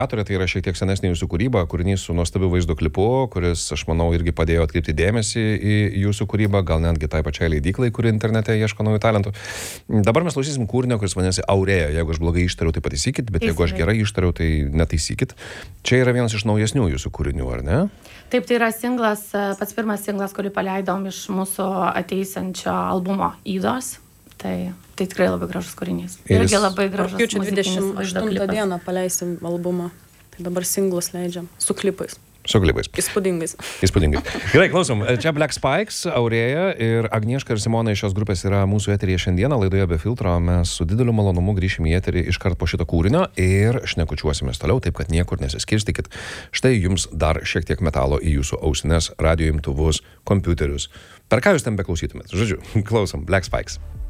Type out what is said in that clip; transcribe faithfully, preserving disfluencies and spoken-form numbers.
Tai yra šiek tiek senesnė jūsų kūryba, kūrinys su nuostabiu vaizdo klipu, kuris, aš manau, irgi padėjo atkreipti dėmesį į jūsų kūrybą, gal netgi tai pačiai leidyklai, kuri internete ieško naujų talentų. Dabar mes klausysim kūrinio, kuris vadinasi Aurėja. Jeigu aš blogai ištariau, tai pataisykit, bet jeigu aš gerai ištariau, tai netaisykit. Čia yra vienas iš naujesnių jūsų kūrinių, ar ne? Taip, tai yra singlas, pats pirmas singlas, kurį paleidom iš mūsų ateisančio albumo Ydos. Tai, tai tikrai labai gražus kūrinys. Ir Irgi jis- labai gražus Rugpjūčio muzikinis dvidešimt vaizdo aštuntą klipas. dieną paleisim albumą. Tai dabar singlus leidžiam. Su klipais. Su klipais. Įspūdingais. Įspūdingai. Gerai, klausom. Čia Black Spikes, Aurėja ir Agnieška ir Simona iš šios grupės yra mūsų eteryje šiandieną, laidoje Be filtro. Mes su dideliu malonumu grįšime į eterį iškart po šito kūrinio ir šnekučiuosimės toliau, taip kad niekur nesiskirstykit. Štai jums dar šiek tiek metalo į jūsų ausines, radio imtuvus, kompiuterius. Per ką jūs ten beklausytumėt? Žodžiu, klausom Black Spikes.